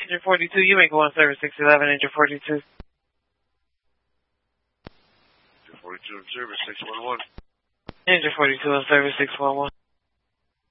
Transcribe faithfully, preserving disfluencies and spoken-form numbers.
Engine forty-two, you may go on service six eleven, Engine forty-two. Engine forty-two on service six one one. Engine forty-two on service six one one.